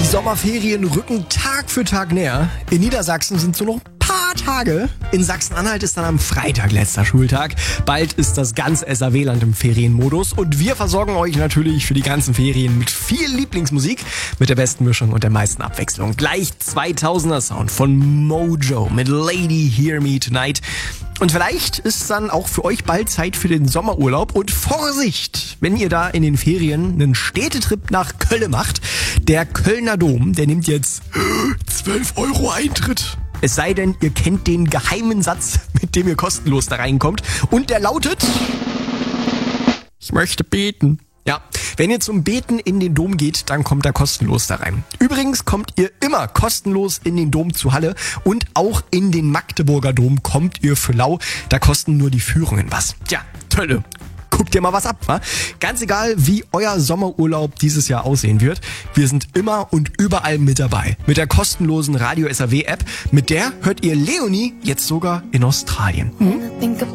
Die Sommerferien rücken Tag für Tag näher. In Niedersachsen sind so noch ein paar Tage. In Sachsen-Anhalt ist dann am Freitag letzter Schultag. Bald ist das ganze SAW-Land im Ferienmodus. Und wir versorgen euch natürlich für die ganzen Ferien mit viel Lieblingsmusik, mit der besten Mischung und der meisten Abwechslung. Gleich 2000er Sound von Mojo mit Lady Hear Me Tonight. Und vielleicht ist dann auch für euch bald Zeit für den Sommerurlaub. Und Vorsicht, wenn ihr da in den Ferien einen Städtetrip nach Köln macht. Der Kölner Dom, der nimmt jetzt 12 € Eintritt. Es sei denn, ihr kennt den geheimen Satz, mit dem ihr kostenlos da reinkommt. Und der lautet: Ich möchte beten. Ja, wenn ihr zum Beten in den Dom geht, dann kommt er kostenlos da rein. Übrigens kommt ihr immer kostenlos in den Dom zu Halle und auch in den Magdeburger Dom kommt ihr für lau. Da kosten nur die Führungen was. Tja, Tölle. Guckt ihr mal was ab, wa? Ganz egal, wie euer Sommerurlaub dieses Jahr aussehen wird, wir sind immer und überall mit dabei. Mit der kostenlosen Radio SAW App, mit der hört ihr Leonie jetzt sogar in Australien.